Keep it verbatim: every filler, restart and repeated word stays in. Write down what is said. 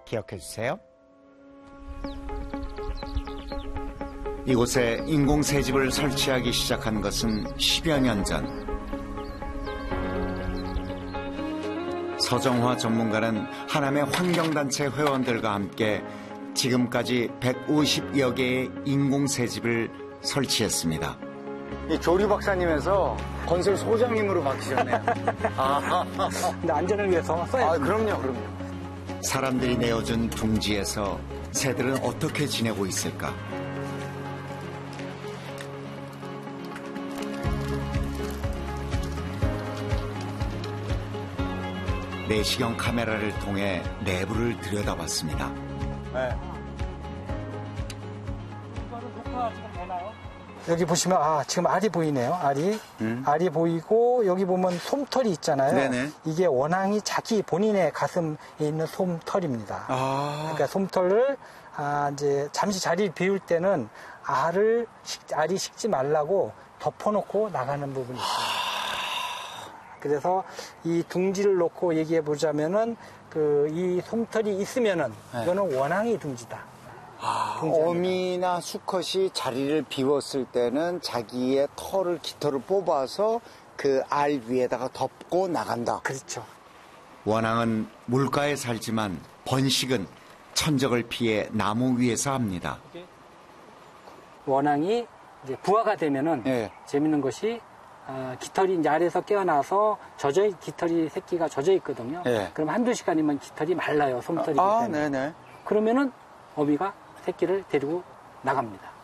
기억해 주세요. 이곳에 인공새집을 설치하기 시작한 것은 십여 년 전. 서정화 전문가는 하남의 환경단체 회원들과 함께 지금까지 백오십여 개의 인공새집을 설치했습니다. 이 조류 박사님에서 건설 소장님으로 바뀌셨네요. 아, 근데 안전을 위해서 써야 아, 그럼요, 그럼요. 사람들이 내어준 둥지에서 새들은 어떻게 지내고 있을까? 내시경 카메라를 통해 내부를 들여다봤습니다. 네. 여기 보시면 아 지금 알이 보이네요. 알이 음. 알이 보이고 여기 보면 솜털이 있잖아요. 네네. 이게 원앙이 자기 본인의 가슴에 있는 솜털입니다. 아. 그러니까 솜털을 아, 이제 잠시 자리를 비울 때는 알을 식, 알이 식지 말라고 덮어놓고 나가는 부분이 있습니다. 그래서 이 둥지를 놓고 얘기해 보자면은 그 이 솜털이 있으면은 네. 이거는 원앙이 둥지다. 아, 어미나 수컷이 자리를 비웠을 때는 자기의 털을, 깃털을 뽑아서 그 알 위에다가 덮고 나간다. 그렇죠. 원앙은 물가에 살지만 번식은 천적을 피해 나무 위에서 합니다. 원앙이 이제 부화가 되면은 네. 재밌는 것이 어, 깃털이 이제 알에서 깨어나서 젖어 깃털이 새끼가 젖어 있거든요. 네. 그럼 한두 시간이면 깃털이 말라요. 솜털이기 아, 때문에. 네네. 그러면은 어미가 새끼를 데리고 나갑니다.